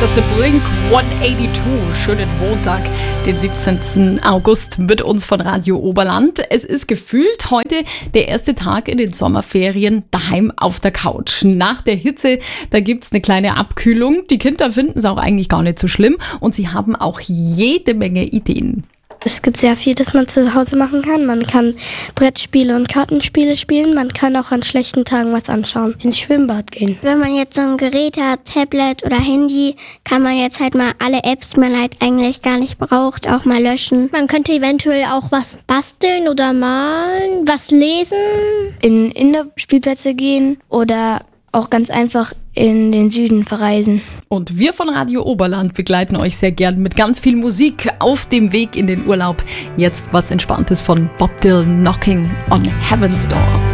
Das ist Blink 182. Schönen Montag, den 17. August mit uns von Radio Oberland. Es ist gefühlt heute der erste Tag in den Sommerferien daheim auf der Couch. Nach der Hitze, da gibt es eine kleine Abkühlung. Die Kinder finden es auch eigentlich gar nicht so schlimm und sie haben auch jede Menge Ideen. Es gibt sehr viel, das man zu Hause machen kann. Man kann Brettspiele und Kartenspiele spielen. Man kann auch an schlechten Tagen was anschauen. Ins Schwimmbad gehen. Wenn man jetzt so ein Gerät hat, Tablet oder Handy, kann man jetzt halt mal alle Apps, die man halt eigentlich gar nicht braucht, auch mal löschen. Man könnte eventuell auch was basteln oder malen, was lesen. In Indoor-Spielplätze gehen oder auch ganz einfach in den Süden verreisen. Und wir von Radio Oberland begleiten euch sehr gern mit ganz viel Musik auf dem Weg in den Urlaub. Jetzt was Entspanntes von Bob Dylan, Knocking on Heaven's Door.